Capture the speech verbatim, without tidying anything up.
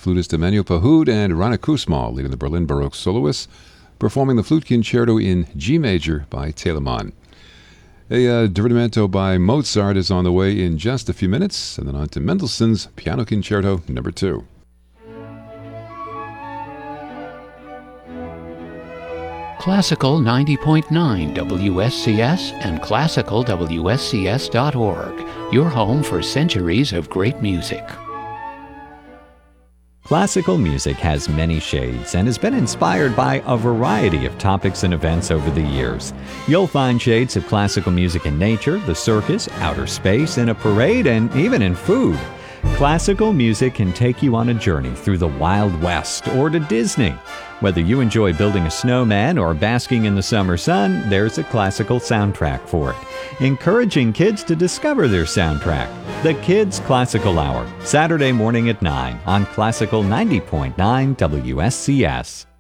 flutist Emmanuel Pahud and Rana Kusmal leading the Berlin Baroque soloists, performing the Flute Concerto in G major by Telemann. A uh, divertimento by Mozart is on the way in just a few minutes, and then on to Mendelssohn's Piano Concerto number two. Classical ninety point nine W S C S and classical W S C S dot org, your home for centuries of great music. Classical music has many shades and has been inspired by a variety of topics and events over the years. You'll find shades of classical music in nature, the circus, outer space, in a parade, and even in food. Classical music can take you on a journey through the Wild West or to Disney. Whether you enjoy building a snowman or basking in the summer sun, there's a classical soundtrack for it. Encouraging kids to discover their soundtrack. The Kids Classical Hour, Saturday morning at nine on Classical ninety point nine W S C S.